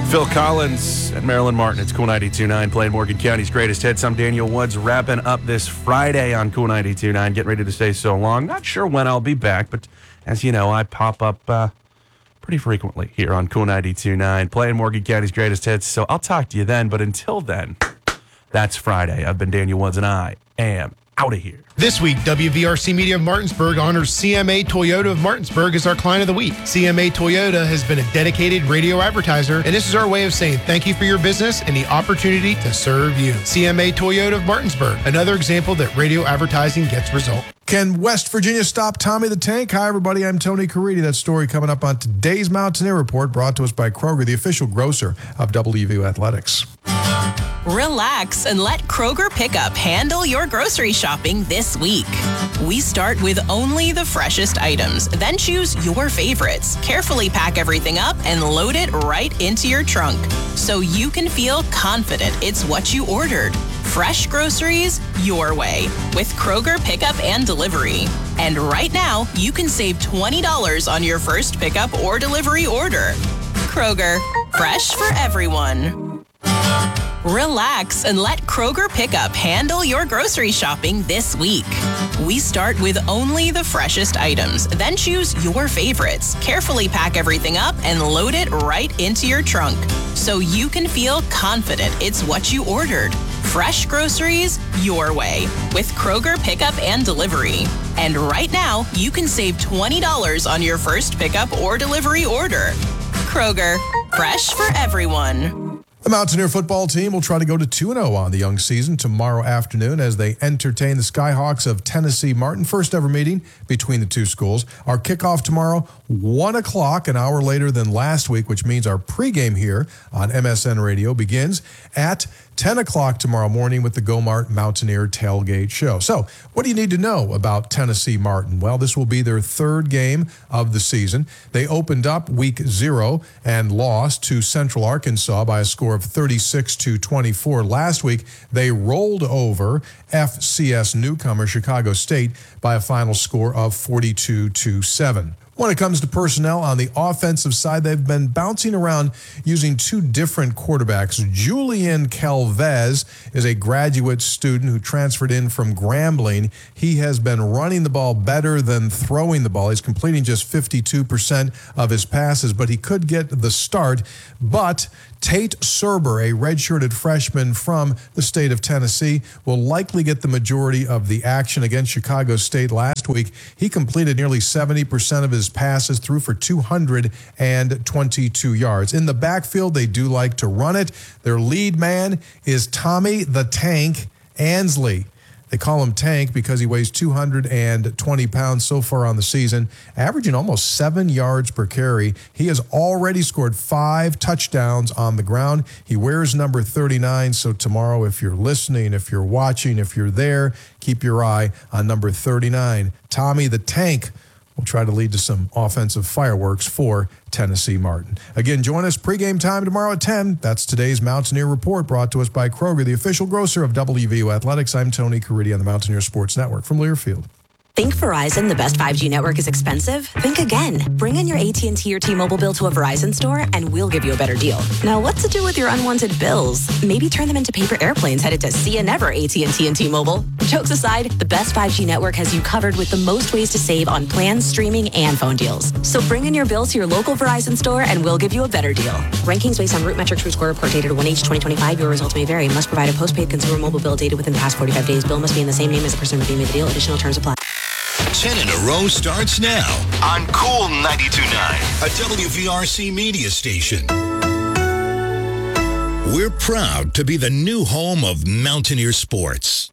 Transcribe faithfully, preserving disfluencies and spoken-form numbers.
Phil Collins and Marilyn Martin. It's Cool ninety-two point nine, playing Morgan County's greatest hits. I'm Daniel Woods, wrapping up this Friday on Cool ninety-two point nine. Getting ready to stay so long. Not sure when I'll be back, but as you know, I pop up uh, pretty frequently here on Cool ninety-two point nine, playing Morgan County's greatest hits. So I'll talk to you then. But until then, that's Friday. I've been Daniel Woods, and I am out of here. This week, W V R C Media of Martinsburg honors C M A Toyota of Martinsburg as our client of the week. C M A Toyota has been a dedicated radio advertiser, and this is our way of saying thank you for your business and the opportunity to serve you. C M A Toyota of Martinsburg, another example that radio advertising gets results. Can West Virginia stop Tommy the Tank? Hi, everybody. I'm Tony Caridi. That story coming up on today's Mountaineer Report, brought to us by Kroger, the official grocer of W V U Athletics. Relax and let Kroger Pickup handle your grocery shopping this week. We start with only the freshest items, then choose your favorites. Carefully pack everything up and load it right into your trunk so you can feel confident it's what you ordered. Fresh groceries your way with Kroger Pickup and Delivery. And right now, you can save twenty dollars on your first pickup or delivery order. Kroger, fresh for everyone. Relax and let Kroger Pickup handle your grocery shopping this week. We start with only the freshest items, then choose your favorites. Carefully pack everything up and load it right into your trunk so you can feel confident it's what you ordered. Fresh groceries your way with Kroger Pickup and Delivery. And right now, you can save twenty dollars on your first pickup or delivery order. Kroger, fresh for everyone. The Mountaineer football team will try to go to two and oh on the young season tomorrow afternoon as they entertain the Skyhawks of Tennessee Martin. First ever meeting between the two schools. Our kickoff tomorrow, one o'clock, an hour later than last week, which means our pregame here on M S N Radio begins at ten o'clock tomorrow morning with the Go Mart Mountaineer Tailgate Show. So, what do you need to know about Tennessee Martin? Well, this will be their third game of the season. They opened up week zero and lost to Central Arkansas by a score of thirty-six to twenty-four. Last week, they rolled over F C S newcomer Chicago State by a final score of forty-two to seven. When it comes to personnel on the offensive side, they've been bouncing around using two different quarterbacks. Julian Calvez is a graduate student who transferred in from Grambling. He has been running the ball better than throwing the ball. He's completing just fifty-two percent of his passes, but he could get the start. But Tate Serber, a redshirted freshman from the state of Tennessee, will likely get the majority of the action against Chicago State last week. He completed nearly seventy percent of his passes, threw for two hundred twenty-two yards. In the backfield, they do like to run it. Their lead man is Tommy the Tank Ansley. They call him Tank because he weighs two hundred twenty pounds so far on the season, averaging almost seven yards per carry. He has already scored five touchdowns on the ground. He wears number thirty-nine, so tomorrow, if you're listening, if you're watching, if you're there, keep your eye on number thirty-nine. Tommy the Tank will try to lead to some offensive fireworks for Tennessee Martin. Again, join us pregame time tomorrow at ten. That's today's Mountaineer Report, brought to us by Kroger, the official grocer of W V U Athletics. I'm Tony Caridi on the Mountaineer Sports Network from Learfield. Think Verizon, the best five G network, is expensive? Think again. Bring in your A T and T or T-Mobile bill to a Verizon store and we'll give you a better deal. Now, what to do with your unwanted bills? Maybe turn them into paper airplanes headed to See Ya Never A T and T and T-Mobile. Jokes aside, the best five G network has you covered with the most ways to save on plans, streaming, and phone deals. So bring in your bill to your local Verizon store and we'll give you a better deal. Rankings based on Root Metrics Root Score report dated one H twenty twenty-five. Your results may vary. Must provide a postpaid consumer mobile bill dated within the past forty-five days. Bill must be in the same name as the person redeeming the deal. Additional terms apply. ten in a row starts now on Cool ninety-two point nine, a W V R C media station. We're proud to be the new home of Mountaineer Sports.